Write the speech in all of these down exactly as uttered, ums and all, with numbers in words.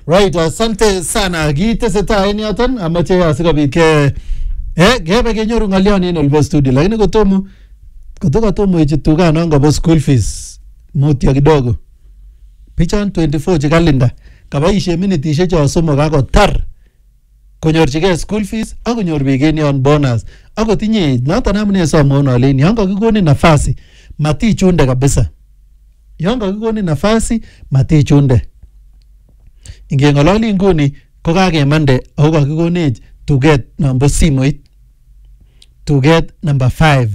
Right, asante sana. Kiteseta en yoton amache asikobit ke eh kebe kenyoru ngalion en Olbo studio, lakini kotomo kutoka tomo ichi tukano ngabo school fees mutyo kidogo. Pichon twenty-four che calendar kabaishe minitishek cho somok akotar konyorchigei school fees akonyor biik en yon bonus akotinye noton amune somon ale yon kakikonin nafasi matichunde kabisa. Yon kakikonin nafasi matichunde. Ingengololi nguni ko kakemande ako kakikonech tuget number simoit. Tuget number five.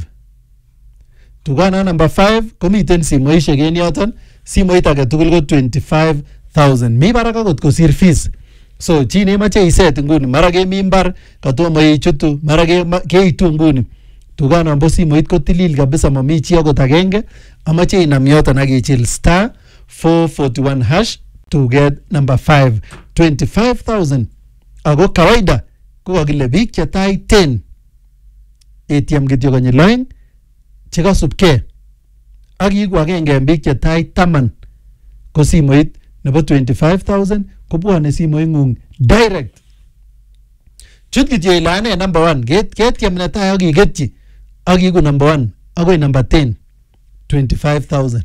Tugana number five komiten simoishek en yoton. Simoit age tugul ko twenty-five thousand. Mi barak akot kosir fees. So chi nemache iset nguni mara kemi mbar katomo ichutu mara keitu nguni. Tugana number simoit ko tilil kabisa mami chi akot agenge amache inam yoton ak ichil star four forty-one hash to get number five. twenty-five thousand. Ako kawaida ko kakile biik che tai ten A T M kityo konyil oeng chekasubke ak iku agenge en biik che tai taman ko simoit nebo twenty-five thousand kobwane simoing'ung direct. Chut kityo ile ane number one ketyem netai ak iketyi ak iku number one akoi number ten twenty-five thousand.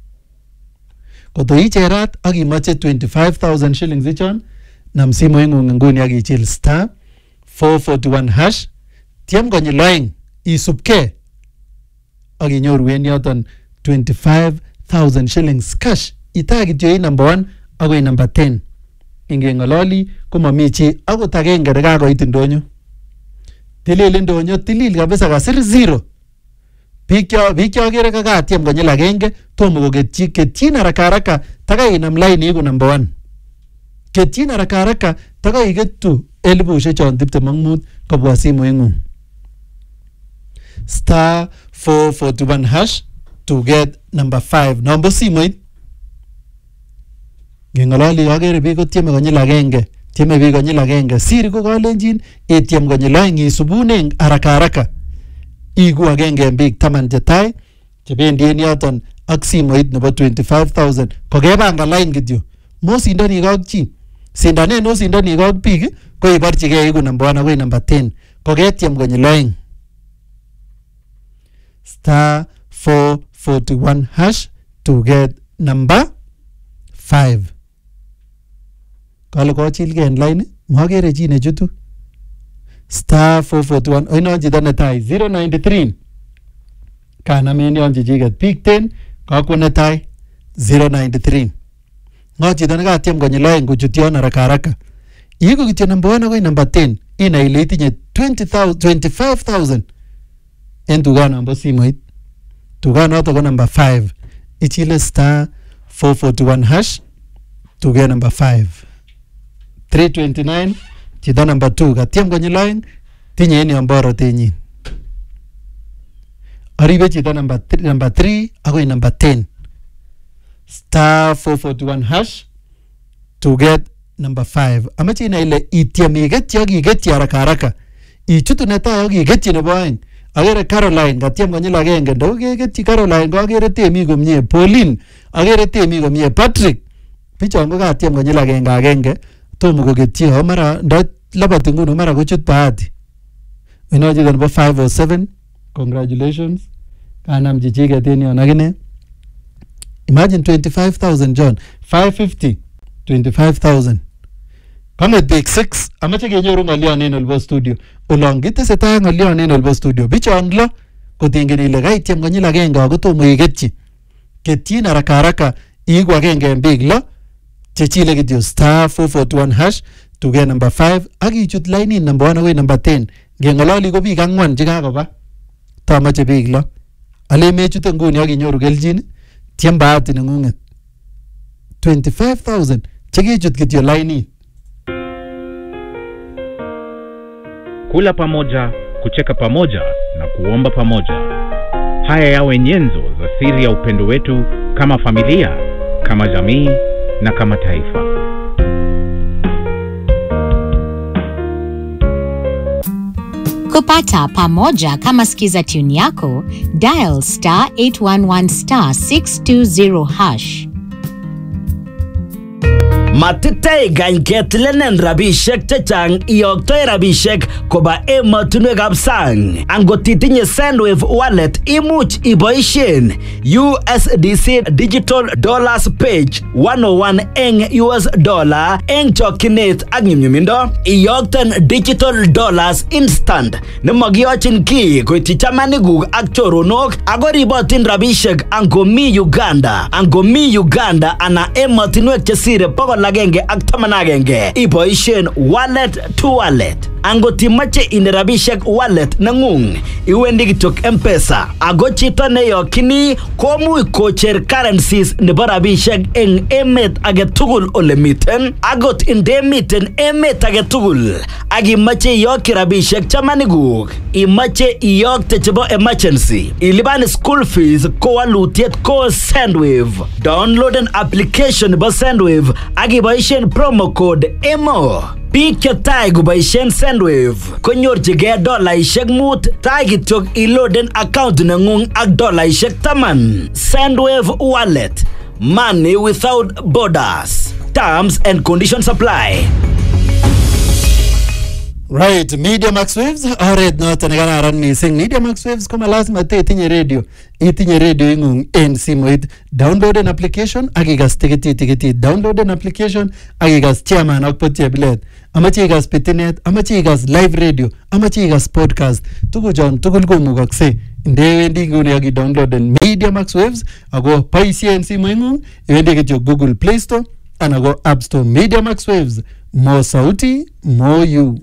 Koto icherat ak imache twenty-five thousand shillings ichon nam simoing'ung nguni ak ichil star four forty-one hash tiem konyil oeng isubke ak inyoru en yoton twenty-five thousand shillings cash. Ita kityo i number one akoi number ten. Ingengololi ko mami chi akot agenge nekakoit ndonyo. Tilil ndonyo tilil kabisa kasir zero. Biik cho biik cho kere kakatiem konyil agenge tomo koketyi ketyin haraka haraka takai inam line iku number one. Ketyin haraka haraka takai ikettu elibushek chon tiptem ak mut kobwa simoing'ung. Star four forty-one hash to get number five. Number simoit. Ngengololi akere biik kotieme konyil agenge. Tieme biik konyil agenge. Siri ko kalenjin itiem konyil oeng isubune haraka haraka. Iku agenge en biik taman che tai chebendi en yoton ak simoit nebo twenty-five thousand. Kokebanga line kityo. Mo sindani kak chi. Sindane no sindani kak biik ko ibarchigei iku number one akoi number ten. Koketiem konyil oeng. Star four forty-one hash to get number five. Kale kochilge en line magere chi ne chutu. Star four forty-one oino chito netai zero ninety-three kanamen yon chichiket biik ten kakwo netai zero ninety-three. Ngo chito nekatiem konyil oeng kochut yon haraka haraka. Iku kityo number one akoi number ten inai ile itinye twenty-five thousand en tugano ambo simoit. Tugano to ko number five. Ichile star four forty-one hash to get number five. three twenty-nine chito number two katiem konyil oeng tinye en yon borotenyin. Aribe chito number three, number three akoi number ten. Star four forty-one hash to get number five. Amache ina ile itiem iketyi ak iketyi haraka haraka. Ichutu netai ak iketyi nebo oeng. Agere Caroline katiem konyil agenge ndo keketyi Caroline ko agere temi komie. Pauline agere temi komie. Patrick pichon ko katiem konyil agenge agenge tomo koketyi o mara ndo labati nguni mara kochut bahati. Inoje nebo five oh seven. Congratulations. Kanam chichiket en yon akine. Imagine twenty-five thousand John. five fifty. twenty-five thousand. Kame take six. Amache kenyoru ngalion en Olbo studio. Olong kiteseta ngalion en Olbo studio. Bichon lo kotingeni ile kaitiem konyil agenge ako tomo iketyi. Ketyin haraka haraka iku agenge en biik lo chechile kityo star four forty-one hash to get number five ak ichut line number one akoi number ten. Ngengololi ko biik ang'wan chekakoba. Tamache biik lo. Ale mechute nguni ak inyoru keljin tiem bahati neng'ung'et. twenty-five thousand chekichut kityo line. Kula pamoja, kucheka pamoja na kuomba pamoja. Haya yawe nyenzo za siri ya upendo wetu kama familia, kama jamii na kama taifa. Kupata pamoja kama skiza tune yako, dial star eight one one star six two zero hash. Matitei ganketlenen rabishek chechang iyoktoi rabishek koba emotinwekab sang. Angot itinye Sendwave wallet imuch iboishen U S D C Digital Dollars Page one oh one eng U S dollar eng chokinet ak nyumnyumindo. Iyokten digital dollars instant nemagiyochin ki koityi chamanikuk ak choronok ako ribotin rabishek angomi Uganda. Angomi Uganda ana emotinwek chesire pokol agenge ak taman agenge iboishen wallet to wallet. Angot imache inde rabishek wallet nengung iwendi kityok M-Pesa ako chito neyokini komuch kocher currencies nebo rabishek eng emet age tugul ole miten. Agot inde miten emet age tugul ak imache iyokyi rabishek chamanikuk, imache iyokte chebo emergency, ilipan school fees, ko walutiet ko Sendwave. Download an application nebo Sendwave ak iboishen promo code E M O. Biik chetai kuboishen Sendwave konyorchigei dolaishek mut tai kityok iloaden account nengung ak dolaishek taman. Sendwave wallet, money without borders. Terms and conditions apply. Right, Media Max Waves, oret noton nekararan missing. Media Max Waves koma lazima te itinye radio. Itinye radio ingung en simoit. Download an application ak igas tikiti tikiti. Download an application ak igas chairman ak potie bilet. Amache igas pitinet, amache igas live radio, amache igas podcast. Tugu jon tugul komukokse. Ndewendi nguni ak i-download an Media Max Waves ako boisie en simoingung. Iwendi kityo Google Play Store ana go App Store. Media Max Waves, more sauti, more you.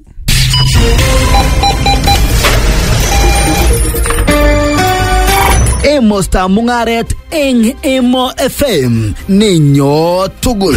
Emo sta mungaret eng Emo F M ninyo tugul.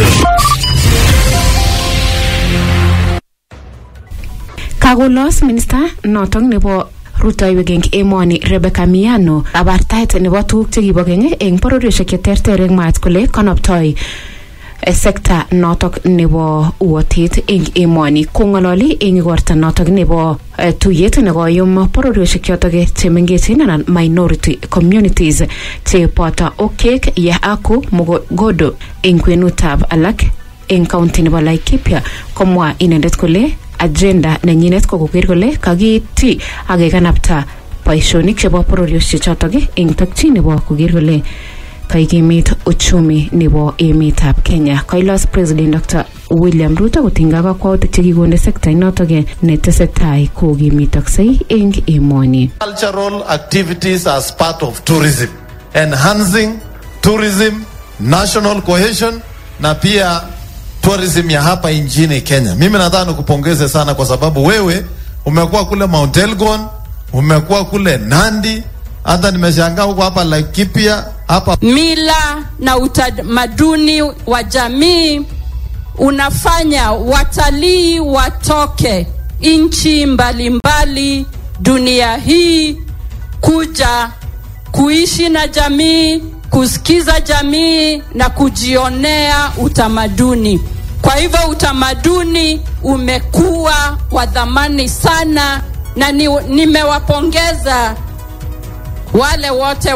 Kagolos minister noton nebo rutoiwek eng emoni Rebecca Miano abartaet nebo tuguk chekibo keny eng bororiosiek cheterter eng mwaat kole kanoptoi sekta notok nebo uotet eng emoni. Kongololi eng igorta notok nebo tuyet nekoyum bororiosiek chotok chemengechen anan minority communities cheboto Okek, Yahako, Mogogodo eng kwenutab alak eng county nebo Laikipia. Komwa inendet kole agenda nenyinet ko koker kole kakiti ak kekanapta boisionik chebo bororiosiek chotok eng takchi nebo koker kole kaikimit uchumi nebo emetab Kenya. Kailos President Doctor William Ruto kotinga kakwautik chekikonde sekta inotok netesetai kokimitoksei eng emoni. Cultural activities as part of tourism, enhancing tourism, national cohesion na pia tourism ya hapa nchini Kenya. Mimi nataka nikupongeze sana kwa sababu wewe umekuwa kule Mount Elgon, umekuwa kule Nandi, hata nimeshangaa huko hapa Laikipia hapa. Mila na utamaduni wa jamii unafanya watalii watoke nchi mbalimbali dunia hii kuja kuishi na jamii, kusikiza jamii na kujionea utamaduni. Kwa hivyo utamaduni umekuwa wa thamani sana na ni, nimewapongeza wale wote